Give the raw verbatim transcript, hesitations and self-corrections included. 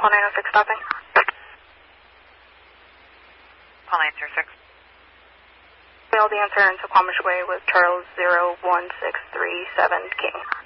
Paul nine oh six stopping. Paul nine zero six. Failed answer in Suquamish Way with Charles zero one six three seven King.